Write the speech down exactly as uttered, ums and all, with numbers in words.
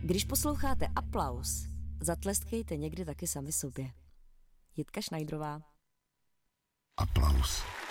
Když posloucháte Aplaus, zatleskejte někdy taky sami sobě. Jitka Šnajdrová. Aplaus.